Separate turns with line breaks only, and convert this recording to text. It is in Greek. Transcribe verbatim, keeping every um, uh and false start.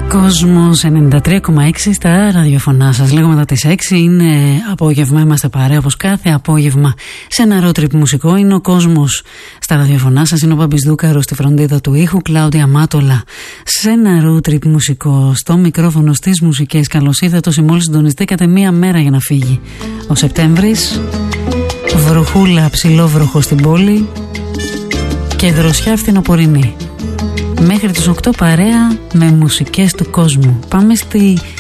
Κόσμος ενενήντα τρία κόμμα έξι στα ραδιοφωνά σας. Λίγο μετά τις έξι είναι απόγευμα, είμαστε παρέα όπως κάθε απόγευμα σε ένα road trip μουσικό. Είναι ο Κόσμος στα ραδιοφωνά σας, είναι ο Μπάμπης Δούκαρος στη φροντίδα του ήχου, Κλάουδια Μάτολα σε ένα road trip μουσικό στο μικρόφωνο στις μουσικές. Καλώς ήρθατε όσοι μόλις συντονιστήκατε, μία μέρα για να φύγει ο Σεπτέμβρης. Βροχούλα, ψηλό βροχό στην πόλη και δροσιά φθινοπορεινή. Μέχρι τις οκτώ παρέα με μουσικές του κόσμου. Πάμε στη